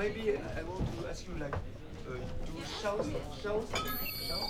maybe I want to ask you like, do shout, shout, shout?